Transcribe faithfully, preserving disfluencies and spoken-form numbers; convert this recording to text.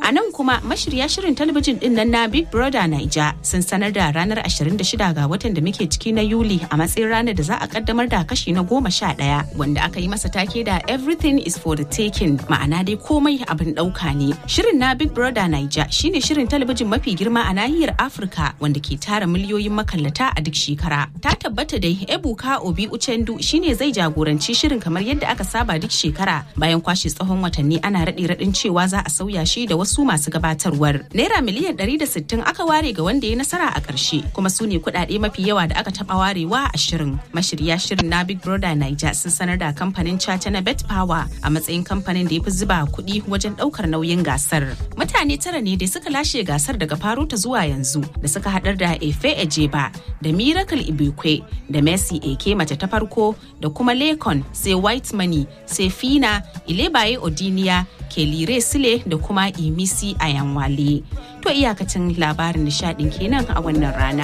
A nan kuma mashirya shirin talabijin din nan na Big Brother Naija sun sanar da ranar ashirin da shida ga watan da muke ciki na Yuli a matsayin ranar da za a kaddamar da kashi na goma sha ɗaya wanda aka yi masa take da Everything is for the taking, ma'ana dai komai abin ɗauka ne. Shirin na Big Brother Naija shine shirin talabijin mafi girma a nahiyar Afirka wanda ke tara miliyoyin makallata a duk shekara. Ta tabbata dai Ebuka Obi Uchendu shine zai jagoranci shirin kamar yadda aka saba duk shekara bayan kwashe tsawon watanni ana raɗe raɗin cewa za a sauya shi da wasu masu gabatarwar. Naira miliyan ɗari da sittin aka ware ga wanda ya nasara a ƙarshe kuma su ne kuɗaɗe mafi yawa da aka taɓa warewa a shirin. Mashirya shirin na Big Brother Naija sun sanar da kamfanin caca na Bet Power a matsayin kamfanin da ya fi zuba kuɗi wajen ɗaukar nauyin gasar. Mutane tara ne da suka lashe gasar daga faro ta zuwa yanzu da suka haɗar da Efe Ejeba da Miracle Ibekwe da Mercy Eke mace ta farko da kuma Lekon sai White Money sai Fina Ilebaye Odinia Kelire Sile da kuma Imisi Ayanwale. To iyakacin labarin nishaɗin kenan a wannan rana.